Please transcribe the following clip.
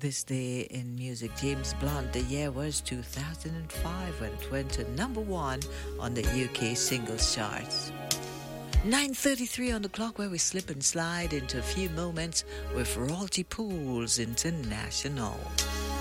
This day in music, James Blunt. The year was 2005 when it went to number one on the UK singles charts. 9:33 on the clock, where we slip and slide into a few moments with Royalty Pools International.